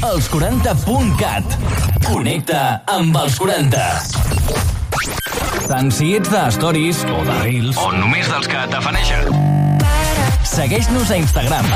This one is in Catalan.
els40.cat. Connecta amb els 40. Tant si ets de stories o de reels o només dels que tafanegen. Segueix-nos a Instagram.